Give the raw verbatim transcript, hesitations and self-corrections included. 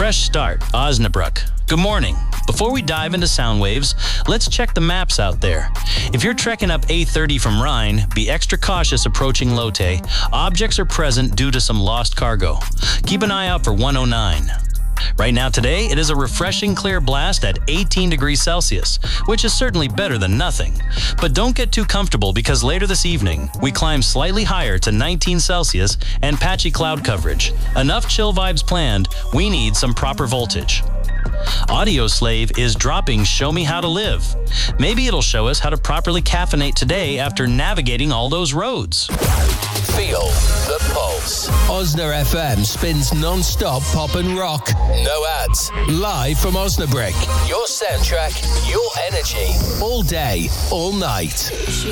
Fresh start, Osnabrück. Good morning. Before we dive into sound waves, let's check the maps out there. If you're trekking up A thirty from Rhine, be extra cautious approaching Lotte. Objects are present due to some lost cargo. Keep an eye out for one oh nine. Right now today, it is a refreshing clear blast at eighteen degrees Celsius, which is certainly better than nothing. But don't get too comfortable because later this evening, we climb slightly higher to nineteen Celsius and patchy cloud coverage. Enough chill vibes planned, we need some proper voltage. Audioslave is dropping Show Me How to Live. Maybe it'll show us how to properly caffeinate today after navigating all those roads. Feel the pulse. Osna F M spins non-stop pop and rock. No ads. Live from Osnabrück. Your soundtrack, your energy. All day, all night.